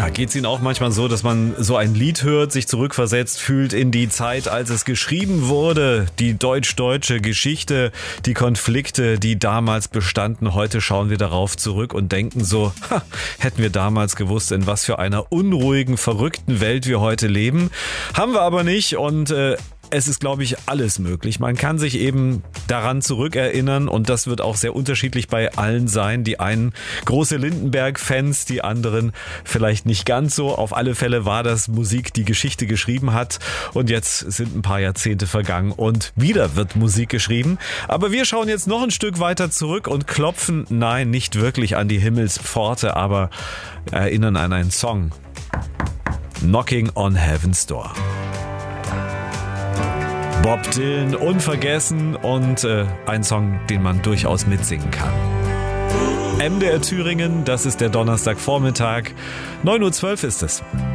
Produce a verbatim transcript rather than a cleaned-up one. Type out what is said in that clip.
Ja, geht's Ihnen auch manchmal so, dass man so ein Lied hört, sich zurückversetzt fühlt in die Zeit, als es geschrieben wurde? Die deutsch-deutsche Geschichte, die Konflikte, die damals bestanden. Heute schauen wir darauf zurück und denken so, ha, hätten wir damals gewusst, in was für einer unruhigen, verrückten Welt wir heute leben. Haben wir aber nicht und äh, es ist, glaube ich, alles möglich. Man kann sich eben daran zurückerinnern und das wird auch sehr unterschiedlich bei allen sein. Die einen große Lindenberg-Fans, die anderen vielleicht nicht ganz so. Auf alle Fälle war das Musik, die Geschichte geschrieben hat und jetzt sind ein paar Jahrzehnte vergangen und wieder wird Musik geschrieben. Aber wir schauen jetzt noch ein Stück weiter zurück und klopfen, nein, nicht wirklich an die Himmelspforte, aber erinnern an einen Song. Knocking on Heaven's Door. Bob Dylan, unvergessen und äh, ein Song, den man durchaus mitsingen kann. M D R Thüringen, das ist der Donnerstagvormittag. neun Uhr zwölf ist es.